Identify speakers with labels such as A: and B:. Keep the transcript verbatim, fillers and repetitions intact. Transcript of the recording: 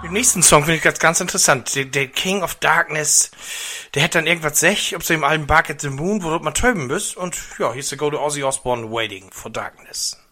A: Den nächsten Song finde ich ganz, ganz interessant. Der, der King of Darkness, der hat dann irgendwas sech, ob sie im alten Bark at the Moon, wo du mal töben bist. Und ja, hier ist der Go to Ozzy Osbourne, Waiting for Darkness.